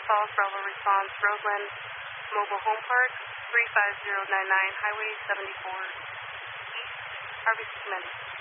Falls, Bravo response, Roseland Mobile Home Park, 35099, Highway 74 East, Harvey Cement.